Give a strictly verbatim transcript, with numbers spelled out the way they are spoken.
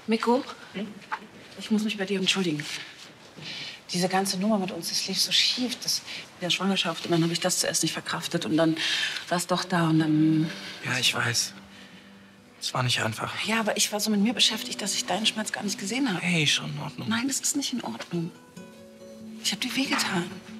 Mikko, ich muss mich bei dir entschuldigen. Diese ganze Nummer mit uns, das lief so schief, das mit der Schwangerschaft. Und dann habe ich das zuerst nicht verkraftet. Und dann war es doch da und dann... Ja, ich weiß. Es war nicht einfach. Ja, aber ich war so mit mir beschäftigt, dass ich deinen Schmerz gar nicht gesehen habe. Hey, schon in Ordnung. Nein, das ist nicht in Ordnung. Ich habe dir wehgetan.